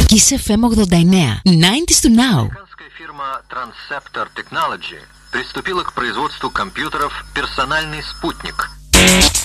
Kiss FM 89. 90s to now. Американская фирма Transceptor Technology приступила к производству компьютеров «Персональный спутник».